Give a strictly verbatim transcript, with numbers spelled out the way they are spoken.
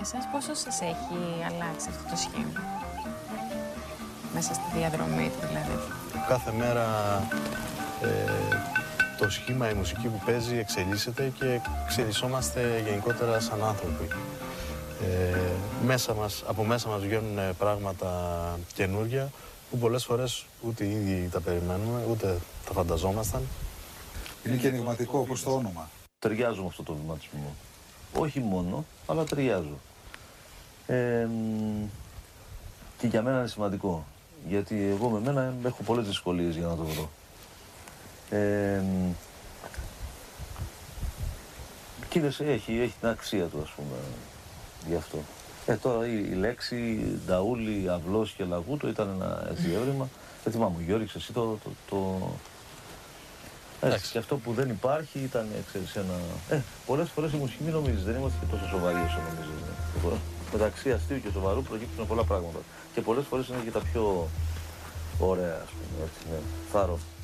σας, πόσο σας έχει αλλάξει αυτό το σχήμα, μέσα στη διαδρομή του δηλαδή? Κάθε μέρα ε, το σχήμα, η μουσική που παίζει εξελίσσεται και εξελισσόμαστε γενικότερα σαν άνθρωποι. Ε, μέσα μας, από μέσα μας βγαίνουν πράγματα καινούργια που πολλές φορές ούτε οι ίδιοι τα περιμένουμε, ούτε τα φανταζόμασταν. Είναι και ενηγματικό όπως το όνομα. Ταιριάζω με αυτό το βηματισμό. Όχι μόνο, αλλά ταιριάζω. Ε, και για μένα είναι σημαντικό. Γιατί εγώ με μένα έχω πολλές δυσκολίες για να το βρω. Ε, και έχει, έχει την αξία του, ας πούμε, γι' αυτό. Ε, τώρα η, η λέξη νταούλη, αυλός και λαγούτο ήταν ένα έτσι έβριμα. Δεν θυμάμαι, Γιώργη, εσύ το... το, το... Έτσι, και αυτό που δεν υπάρχει ήταν, ξέρεις, ένα... Ε, πολλές φορές η μουσική μην νομίζεις, δεν είμαστε και τόσο σοβαροί όσο νομίζεις. Ναι. Μεταξύ αστείου και σοβαρού προκύπτουν πολλά πράγματα. Και πολλές φορές είναι και τα πιο ωραία, ας πούμε, έτσι, ναι. Θάρρο.